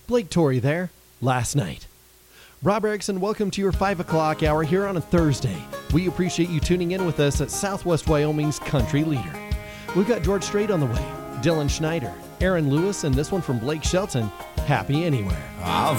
Blake Torrey there, Last Night. Rob Erickson, welcome to your 5 o'clock hour here on a Thursday. We appreciate you tuning in with us at Southwest Wyoming's Country Leader. We've got George Strait on the way, Dylan Schneider, Aaron Lewis, and this one from Blake Shelton, Happy Anywhere. I've